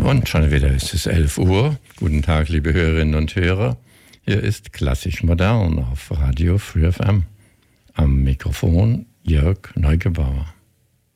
Und schon wieder ist es 11 Uhr. Guten Tag, liebe Hörerinnen und Hörer. Hier ist Klassisch Modern auf Radio Free FM. Am Mikrofon Jörg Neugebauer.